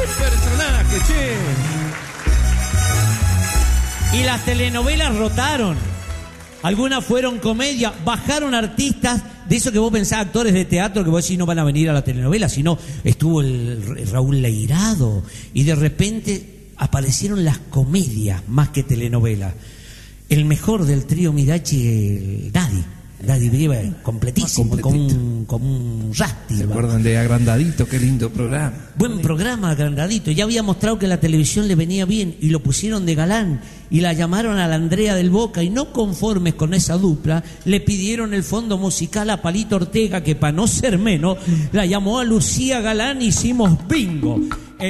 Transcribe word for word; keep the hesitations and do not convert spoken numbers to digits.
personaje, che! Y las telenovelas rotaron. Algunas fueron comedia, bajaron artistas de eso que vos pensás, actores de teatro que vos decís no van a venir a la telenovela, sino estuvo el Raúl Leirado y de repente aparecieron las comedias más que telenovelas. El mejor del trío Mirachi, el Daddy. Daddy Brieva, completísimo, como un, como un rasti. ¿Se acuerdan de Agrandadito? Qué lindo programa. Buen programa, Agrandadito. Ya había mostrado que la televisión le venía bien y lo pusieron de galán y la llamaron a la Andrea del Boca y no conformes con esa dupla, le pidieron el fondo musical a Palito Ortega, que para no ser menos, la llamó a Lucía Galán y hicimos bingo.